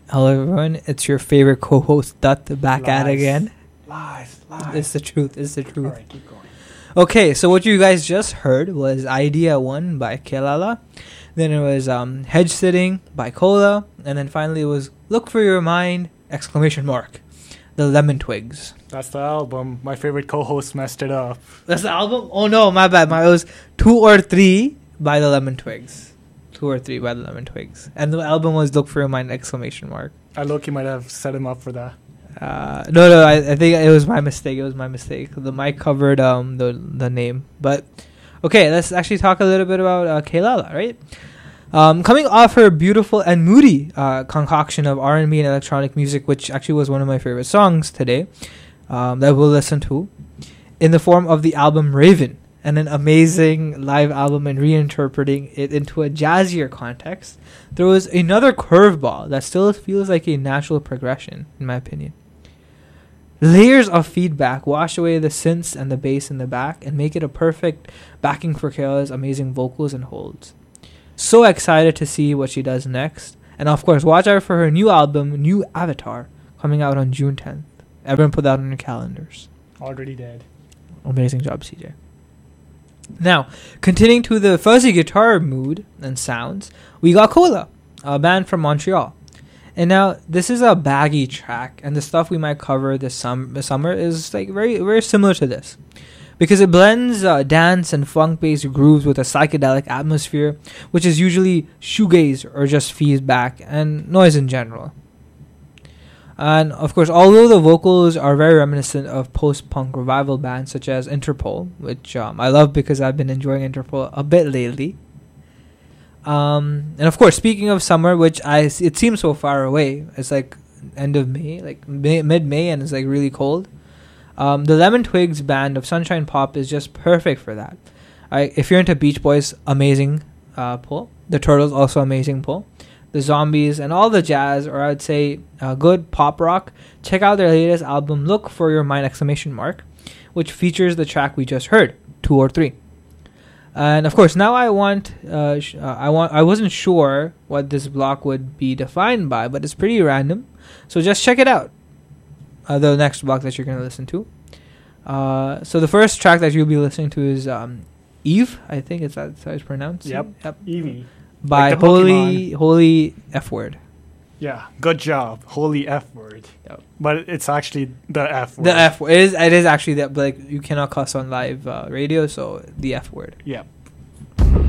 Hello everyone, it's your favorite co-host Dutt back at it again. Lies. It's the truth. Alright, keep going. Okay, so what you guys just heard was Idea 1 by Kelala. Then it was Hedge Sitting by Cola. And then finally it was Look for Your Mind! The Lemon Twigs. That's the album. My favorite co-host messed it up. That's the album? Oh no, my bad. It was 2 or 3 by the Lemon Twigs. 2 or 3 by the Lemon Twigs. And the album was Look for Your Mind! I low-key might have set him up for that. No, I think it was my mistake. The mic covered the name. But okay, let's actually talk a little bit about Kelala, right? Coming off her beautiful and moody concoction of R&B and electronic music, which actually was one of my favorite songs today, that we'll listen to, in the form of the album Raven, and an amazing live album and reinterpreting it into a jazzier context, there was another curveball that still feels like a natural progression, in my opinion. Layers of feedback wash away the synths and the bass in the back and make it a perfect backing for Kelala's amazing vocals and holds. So excited to see what she does next. And of course, watch out for her new album, New Avatar, coming out on June 10th. Everyone put that on your calendars. Already dead. Amazing job, CJ. Now, continuing to the fuzzy guitar mood and sounds, we got Cola, a band from Montreal. And now, this is a baggy track, and the stuff we might cover this summer is like very, very similar to this. Because it blends dance and funk-based grooves with a psychedelic atmosphere, which is usually shoegaze or just feedback and noise in general. And of course, although the vocals are very reminiscent of post-punk revival bands such as Interpol, which I love because I've been enjoying Interpol a bit lately. And of course, speaking of summer, which it seems so far away, it's like end of May, like mid-May, and it's like really cold. The Lemon Twigs band of Sunshine Pop is just perfect for that. If you're into Beach Boys, amazing pull. The Turtles, also amazing pull. The Zombies and all the jazz, or I'd say good pop rock, check out their latest album, Look for Your Mind! Which features the track we just heard, 2 or 3. And of course, now I wasn't sure what this block would be defined by, but it's pretty random. So just check it out. The next block that you're going to listen to. So the first track that you'll be listening to is Eve, I think it's that's how it's pronounced. Yep. Evie. By like Holy F Word. Yeah, good job. Holy F Word. Yep. But it's actually the F Word. The F Word. It is actually that, but like, you cannot cuss on live radio, so the F Word. Yep.